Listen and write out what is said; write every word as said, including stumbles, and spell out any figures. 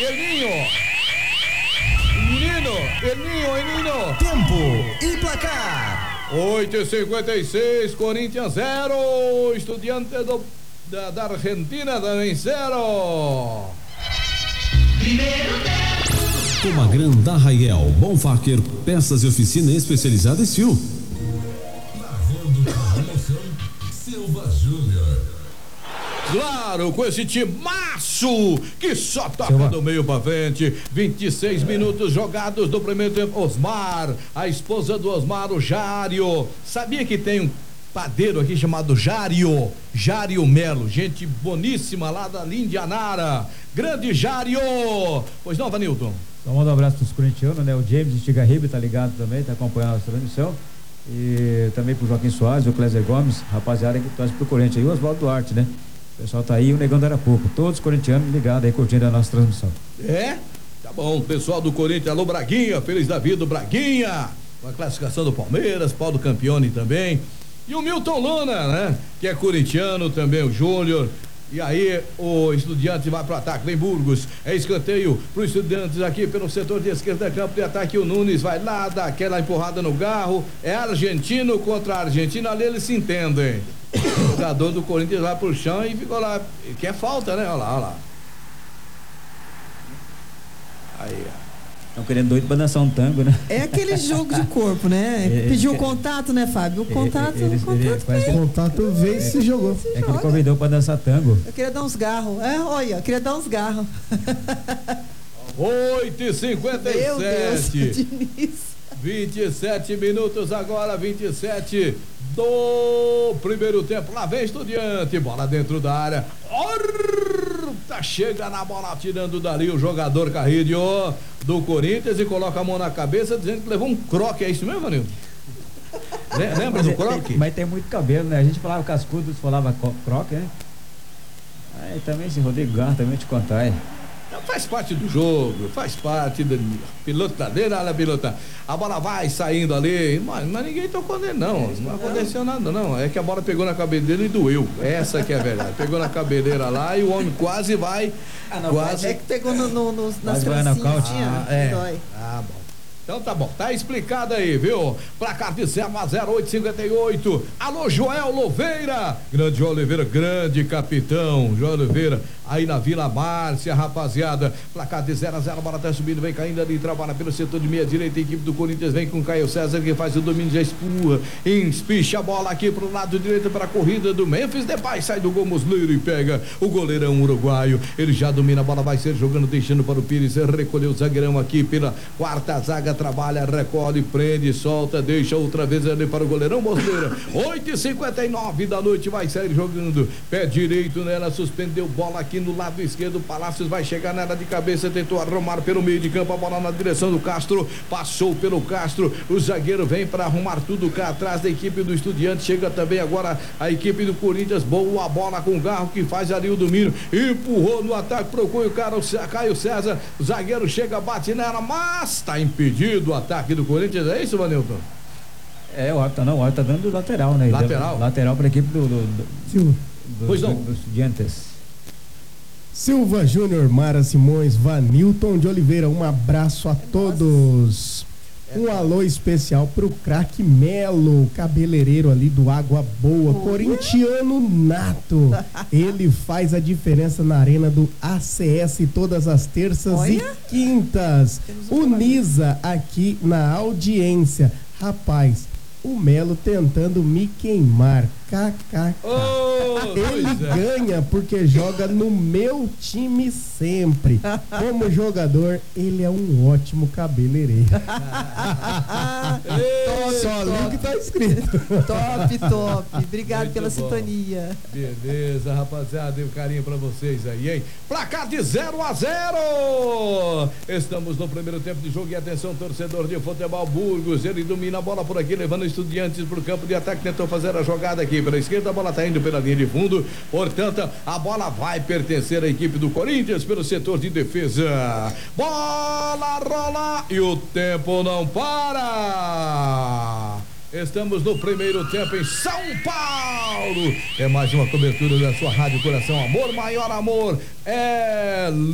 Elinho. Menino, Elinho, Elinho. Tempo e placar. oito e cinquenta e seis, Corinthians zero, Estudiantes do, da, da Argentina também zero. Primeiro tempo. Comagran da Raiel, Bonfacker, peças e oficina especializada em fio. Narrando a emoção, Silva Júnior. Claro, com esse timaço que só toca do meio pra frente. vinte e seis minutos jogados do primeiro tempo. Osmar, a esposa do Osmar, o Jário. Sabia que tem um padeiro aqui chamado Jário? Jário Melo, gente boníssima lá da Lindianara. Grande Jário! Pois não, Vanilton? Só manda um abraço pros corintianos, né? O James Estigarribe tá ligado também, tá acompanhando a nossa transmissão. E também pro Joaquim Soares, o Cléser Gomes, rapaziada que torce pro Corinthians. E o Oswaldo Duarte, né? O pessoal tá aí, o Negão do Arapuco. Todos os corintianos ligados aí, curtindo a nossa transmissão. É? Tá bom, pessoal do Corinthians, alô Braguinha, feliz da vida, Braguinha, com a classificação do Palmeiras, Paulo Campione também, e o Milton Luna, né, que é corintiano também, o Júnior. E aí o Estudiantes vai pro ataque, vem Burgos, é escanteio pro Estudiantes aqui pelo setor de esquerda, campo de ataque, o Nunes vai lá, dá aquela empurrada no garro, é argentino contra argentino, ali eles se entendem. O jogador do Corinthians vai pro chão e ficou lá, que é falta, né, olha lá, olha lá. Aí, ó. Estão querendo doido pra dançar um tango, né? É aquele jogo de corpo, né? Pediu o contato, né, Fábio? O contato, ele, ele, o contato ele, veio. O contato veio e se jogou. Se é joga. Que ele convidou pra dançar tango. Eu queria dar uns garros. É, olha, eu queria dar uns garros. oito e cinquenta e sete. Meu Deus, Diniz. vinte e sete minutos agora, vinte e sete do primeiro tempo. Lá vem Estudiante, bola dentro da área. Orta, chega na bola, tirando dali o jogador Carrilho do Corinthians e coloca a mão na cabeça, dizendo que levou um croque. É isso mesmo, Vanildo? Lembra do croque? Mas tem muito cabelo, né? A gente falava cascudo, falava croque, né? Aí também esse Rodrigo Garra também te contar, hein? Faz parte do jogo, faz parte do piloto da dele, olha a pilota. A bola vai saindo ali, mas, mas ninguém tocou nele, não. Não aconteceu nada, não. É que a bola pegou na cabeleira e doeu. Essa que é a verdade. Pegou na cabeleira lá e o homem quase vai. Ah, não, quase... É que pegou no, no, no, nas francinhas. Ah, é. Dói. Ah, bom. Então tá bom, tá explicado aí, viu? Placar de zero a zero, oito e cinquenta e oito. Alô, Joel Oliveira. Grande Joel Oliveira, grande capitão. Joel Oliveira, aí na Vila Márcia, rapaziada. Placar de zero a zero, a bola tá subindo, vem caindo ali, trabalha pelo setor de meia direita. A equipe do Corinthians vem com Caio César, que faz o domínio, já espurra, espicha a bola aqui pro lado direito para a corrida do Memphis Depay. Sai do gol Musleiro e pega o goleirão uruguaio. Ele já domina a bola, vai ser jogando, deixando para o Pires recolher o zagueirão aqui pela quarta zaga. Trabalha, recolhe, prende, solta, deixa outra vez ali para o goleirão Mosleira. oito e cinquenta e nove da noite, vai sair jogando. Pé direito nela, suspendeu bola aqui no lado esquerdo. Palácios vai chegar nela de cabeça, tentou arrumar pelo meio de campo, a bola na direção do Castro, passou pelo Castro. O zagueiro vem para arrumar tudo cá atrás da equipe do Estudiante. Chega também agora a equipe do Corinthians. Boa bola com o Garro que faz ali o domínio. Empurrou no ataque, procura o cara, o Caio César. O zagueiro chega, bate nela, mas tá impedido do ataque do Corinthians, é isso, Vanilton? É, o árbitro não, o árbitro tá dando lateral, né? Lateral? Lateral para a equipe do, do, do, do, pois do, não. do Estudiantes. Silva Júnior, Mara Simões, Vanilton de Oliveira, um abraço a todos. Um alô especial pro craque Melo, cabeleireiro ali do Água Boa, corintiano nato. Ele faz a diferença na arena do A C S todas as terças Olha. e quintas. O Nisa aqui na audiência. Rapaz, o Melo tentando me queimar. K K K. Oh, Ele é. ganha porque joga no meu time sempre. Como jogador, ele é um ótimo cabeleireiro. Top, Só ali o que tá escrito. Top, top. Obrigado Muito pela bom. sintonia. Beleza, rapaziada, e um carinho pra vocês aí, hein? Placar de zero a zero. Estamos no primeiro tempo de jogo e atenção, torcedor de futebol Burgos. Ele domina a bola por aqui, levando Estudiantes pro campo de ataque, tentou fazer a jogada aqui pela esquerda, a bola tá indo pela linha de fundo, portanto, a bola vai pertencer à equipe do Corinthians pelo setor de defesa. Bola rola e o tempo não para. Estamos no primeiro tempo em São Paulo. É mais uma cobertura da sua Rádio Coração Amor, maior amor é